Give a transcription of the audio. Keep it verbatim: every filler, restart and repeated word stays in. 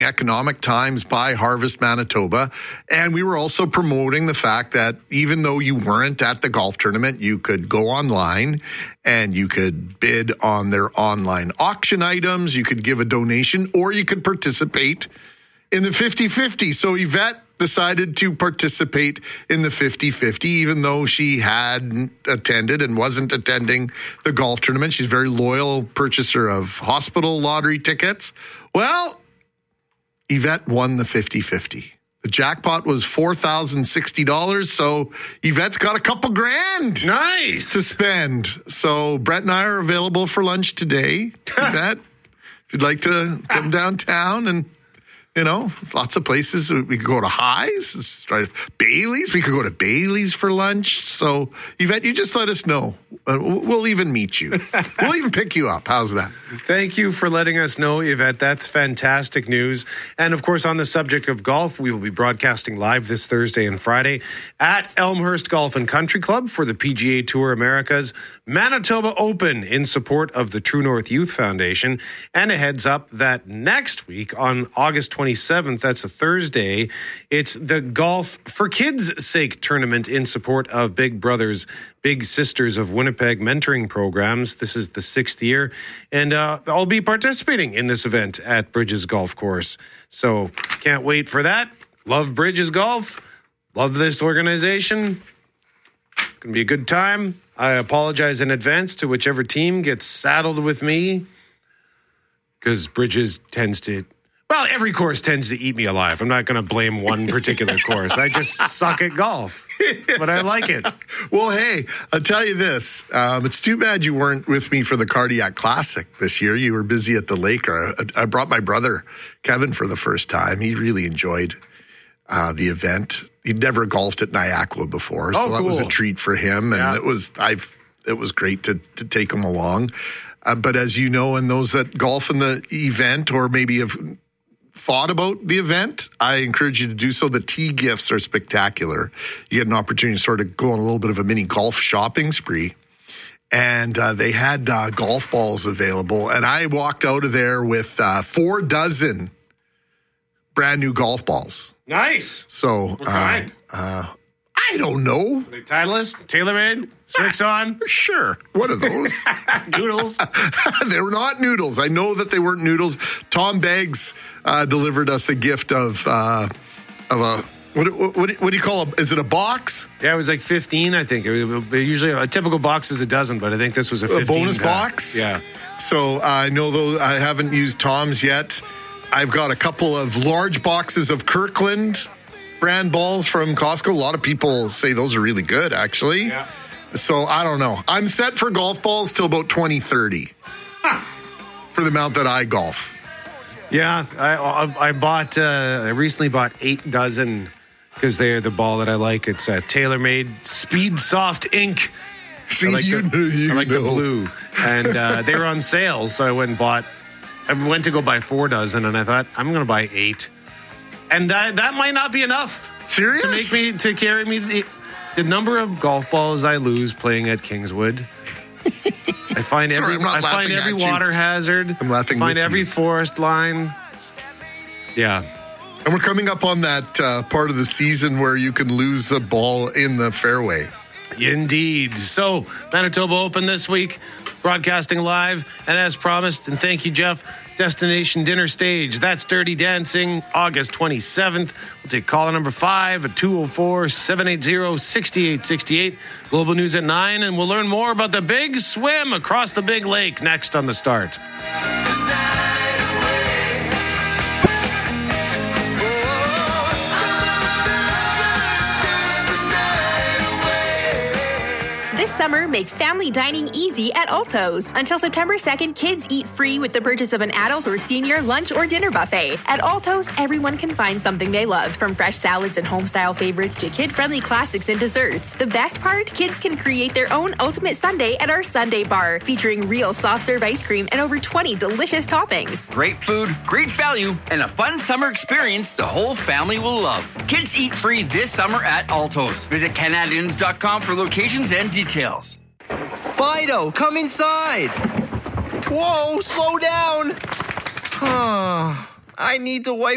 economic times by Harvest Manitoba. And we were also promoting the fact that even though you weren't at the golf tournament, you could go online and you could bid on their online auction items. You could give a donation, or you could participate in the fifty-fifty. So Yvette decided to participate in the fifty-fifty, even though she hadn't attended and wasn't attending the golf tournament. She's a very loyal purchaser of hospital lottery tickets. Well, Yvette won the fifty-fifty. The jackpot was four thousand sixty dollars, so Yvette's got a couple grand nice to spend. So Brett and I are available for lunch today. Yvette, if you'd like to come downtown, and you know, lots of places. We could go to Highs, let's try Bailey's. We could go to Bailey's for lunch. So, Yvette, you just let us know. Uh, we'll even meet you. We'll even pick you up. How's that? Thank you for letting us know, Yvette. That's fantastic news. And, of course, on the subject of golf, we will be broadcasting live this Thursday and Friday at Elmhurst Golf and Country Club for the P G A Tour America's Manitoba Open in support of the True North Youth Foundation. And a heads up that next week on August twenty-seventh, that's a Thursday, it's the Golf for Kids' Sake tournament in support of Big Brothers Big Sisters of Winnipeg mentoring programs. This is the sixth year, and uh, I'll be participating in this event at Bridges Golf Course. So can't wait for that. Love Bridges Golf. Love this organization. Going to be a good time. I apologize in advance to whichever team gets saddled with me, because Bridges tends to, well, every course tends to eat me alive. I'm not going to blame one particular course. I just suck at golf, but I like it. Well, hey, I'll tell you this. Um, it's too bad you weren't with me for the Cardiac Classic this year. You were busy at the lake. I, I brought my brother, Kevin, for the first time. He really enjoyed uh, the event. He'd never golfed at Niagara before, so oh, that cool. was a treat for him. And yeah. it was I've it was great to to take him along. Uh, but as you know, and those that golf in the event or maybe have thought about the event, I encourage you to do so. The tee gifts are spectacular. You get an opportunity to sort of go on a little bit of a mini golf shopping spree. And uh, they had uh, golf balls available. And I walked out of there with uh, four dozen brand new golf balls. Nice. So, what kind? Uh, uh, I don't know. Are they Titleist, TaylorMade, Srixon? Sure. What are those? Noodles. They were not noodles. I know that they weren't noodles. Tom Beggs uh, delivered us a gift of uh, of a what, what what do you call it? Is it a box? Yeah, it was like fifteen, I think. It was, usually a typical box is a dozen, but I think this was a fifteen. A bonus pack. box? Yeah. So uh, I know though I haven't used Tom's yet. I've got a couple of large boxes of Kirkland brand balls from Costco. A lot of people say those are really good, actually. Yeah. So I don't know. I'm set for golf balls till about twenty thirty for the amount that I golf. Yeah, I I bought. Uh, I recently bought eight dozen because they're the ball that I like. It's a TaylorMade Speed Soft Ink. See, I like you the, know, you I like know. the blue, and uh, they were on sale, so I went and bought. I went to go buy four dozen, and I thought I'm going to buy eight, and that that might not be enough. Serious? To make me to carry me the, the number of golf balls I lose playing at Kingswood. I find Sorry, every I'm not I find laughing every at you. water hazard. I'm laughing Find with every you. forest line. Yeah. And we're coming up on that uh, part of the season where you can lose a ball in the fairway. Indeed. So, Manitoba Open this week, broadcasting live, and as promised, and thank you, Jeff, Destination Dinner Stage. That's Dirty Dancing, August twenty-seventh. We'll take caller number five at two oh four, seven eight zero, six eight six eight. Global News at nine, and we'll learn more about the big swim across the big lake next on The Start. This summer, make family dining easy at Alto's. Until September second, kids eat free with the purchase of an adult or senior lunch or dinner buffet. At Alto's, everyone can find something they love, from fresh salads and home-style favorites to kid-friendly classics and desserts. The best part? Kids can create their own ultimate sundae at our Sundae Bar, featuring real soft-serve ice cream and over twenty delicious toppings. Great food, great value, and a fun summer experience the whole family will love. Kids eat free this summer at Alto's. Visit Canadians dot com for locations and details. Fido, come inside. Whoa, slow down. I need to wipe